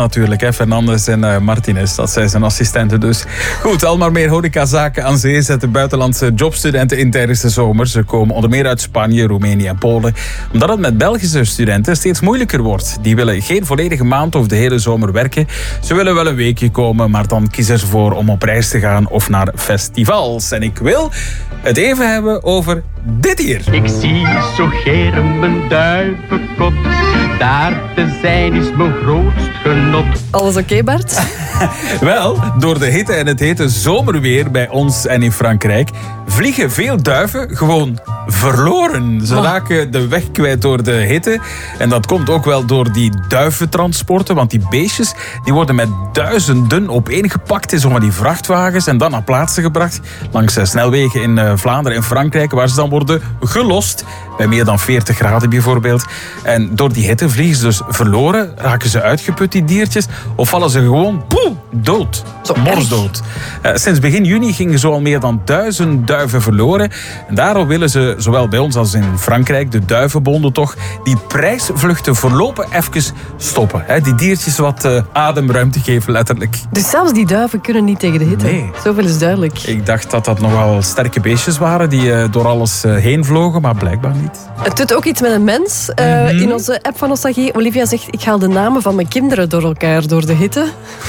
natuurlijk, hè. Fernandes en Martinez, dat zijn zijn assistenten dus. Goed, al maar meer horecazaken aan zee zetten buitenlandse jobstudenten in tijdens de zomer. Ze komen onder meer uit Spanje, Roemenië en Polen. Omdat het met Belgische studenten steeds moeilijker wordt. Die willen geen volledige maand of de hele zomer werken. Ze willen wel een weekje komen, maar dan kiezen ze voor om op reis te gaan of naar festivals. En ik wil het even hebben over dit hier. Ik zie zo geren mijn duivenkot. Daar te zijn is mijn grootst genot. Alles oké, Bart? Wel, door de hitte en het hete zomerweer bij ons en in Frankrijk vliegen veel duiven gewoon verloren. Ze raken de weg kwijt door de hitte. En dat komt ook wel door die duiventransporten. Want die beestjes die worden met duizenden opeengepakt in zo van die vrachtwagens en dan naar plaatsen gebracht langs snelwegen in Vlaanderen en Frankrijk, waar ze dan worden gelost. Bij meer dan 40 graden bijvoorbeeld. En door die hitte vliegen ze dus verloren, raken ze uitgeput, die diertjes, of vallen ze gewoon dood. Morsdood. Sinds begin juni gingen zo al meer dan 1000 duiven verloren. En daarom willen ze, zowel bij ons als in Frankrijk, de duivenbonden toch, die prijsvluchten voorlopig even stoppen. Die diertjes wat ademruimte geven, letterlijk. Dus zelfs die duiven kunnen niet tegen de hitte? Nee. Zoveel is duidelijk. Ik dacht dat dat nogal sterke beestjes waren die door alles heen vlogen, maar blijkbaar niet. Het doet ook iets met een mens. In onze app van Nostalgie, Olivia zegt, ik haal de namen van mijn kinderen door elkaar door de hitte.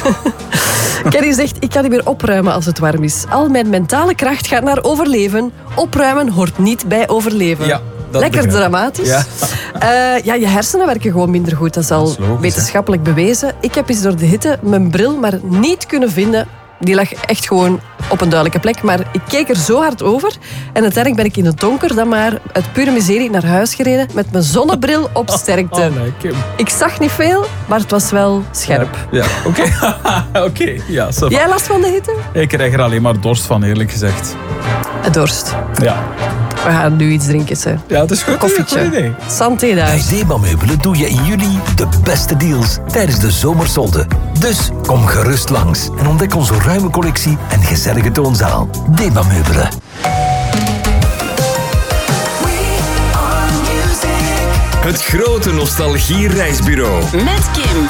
Kenny zegt, ik kan niet meer opruimen als het warm is. Al mijn mentale kracht gaat naar overleven. Opruimen hoort niet bij overleven. Ja, lekker dramatisch. Ja. Je hersenen werken gewoon minder goed. Dat is al wetenschappelijk bewezen. Ik heb eens door de hitte mijn bril maar niet kunnen vinden. Die lag echt gewoon op een duidelijke plek. Maar ik keek er zo hard over. En uiteindelijk ben ik in het donker dan maar uit pure miserie naar huis gereden met mijn zonnebril op sterkte. Oh nee, Kim. Ik zag niet veel, maar het was wel scherp. Ja, oké. Oké, ja. Jij last van de hitte? Ik krijg er alleen maar dorst van, eerlijk gezegd. Dorst. Ja. We gaan nu iets drinken, hè. Ja, dat is goed. Koffietje. Santé daar. Bij Deba Meubelen doe je in juli de beste deals tijdens de zomersolde. Dus kom gerust langs en ontdek onze ruime collectie en gezellige toonzaal. Deba Meubelen. Het grote nostalgie-reisbureau. Met Kim.